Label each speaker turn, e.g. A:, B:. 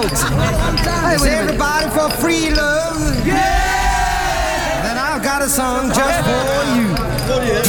A: folks. Hey, is everybody for free love? Yeah! Then I've got a song just for you.